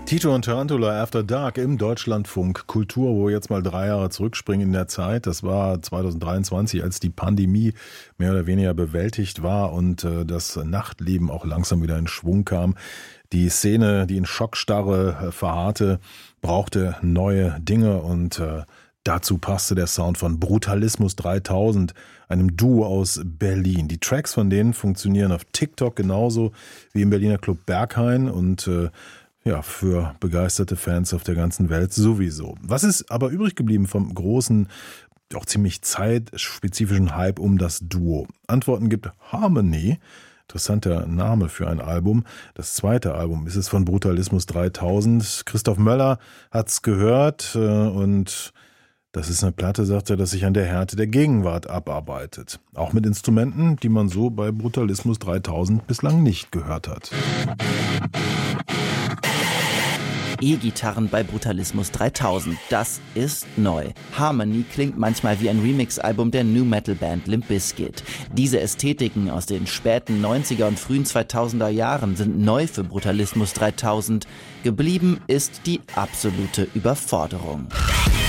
Tito und Tarantula After Dark im Deutschlandfunk Kultur, wo wir jetzt mal 3 Jahre zurückspringen in der Zeit. Das war 2023, als die Pandemie mehr oder weniger bewältigt war und das Nachtleben auch langsam wieder in Schwung kam. Die Szene, die in Schockstarre verharrte, brauchte neue Dinge und dazu passte der Sound von Brutalismus 3000, einem Duo aus Berlin. Die Tracks von denen funktionieren auf TikTok genauso wie im Berliner Club Berghain und für begeisterte Fans auf der ganzen Welt sowieso. Was ist aber übrig geblieben vom großen, auch ziemlich zeitspezifischen Hype um das Duo? Antworten gibt Harmony. Interessanter Name für ein Album. Das zweite Album ist es von Brutalismus 3000. Christoph Möller hat's gehört und das ist eine Platte, sagt er, dass sich an der Härte der Gegenwart abarbeitet. Auch mit Instrumenten, die man so bei Brutalismus 3000 bislang nicht gehört hat. E-Gitarren bei Brutalismus 3000, das ist neu. Harmony klingt manchmal wie ein Remix-Album der Nu-Metal-Band Limp Bizkit. Diese Ästhetiken aus den späten 90er und frühen 2000er Jahren sind neu für Brutalismus 3000. Geblieben ist die absolute Überforderung.